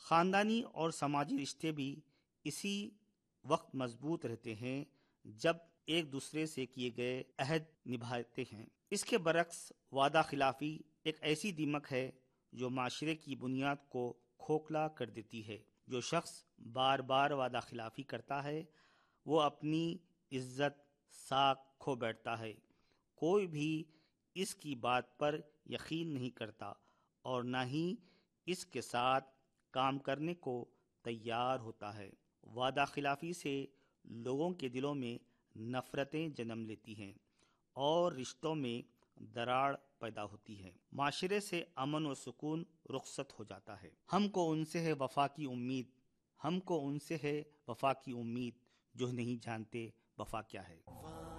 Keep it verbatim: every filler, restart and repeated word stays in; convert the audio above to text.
ख़ानदानी और समाजी रिश्ते भी इसी वक्त मजबूत रहते हैं जब एक दूसरे से किए गए अहद निभाते हैं। इसके बरक्स वादा खिलाफी एक ऐसी दीमक है जो माशरे की बुनियाद को खोखला कर देती है। जो शख्स बार बार वादा खिलाफी करता है वो अपनी इज्जत साख खो बैठता है। कोई भी इसकी बात पर यकीन नहीं करता और न ही इसके साथ काम करने को तैयार होता है। वादा खिलाफी से लोगों के दिलों में नफरतें जन्म लेती हैं और रिश्तों में दरार पैदा होती है। माशरे से अमन व सुकून रुखसत हो जाता है। हमको उनसे है वफा की उम्मीद, हमको उनसे है वफा की उम्मीद जो नहीं जानते वफा क्या है।